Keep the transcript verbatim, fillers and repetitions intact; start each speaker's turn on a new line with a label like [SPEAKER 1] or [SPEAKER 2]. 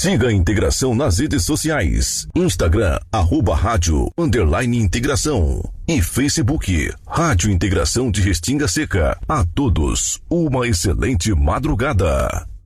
[SPEAKER 1] Siga a Integração nas redes sociais. Instagram, arroba rádio, underline integração. E Facebook, Rádio Integração de Restinga Seca. A todos, uma excelente madrugada.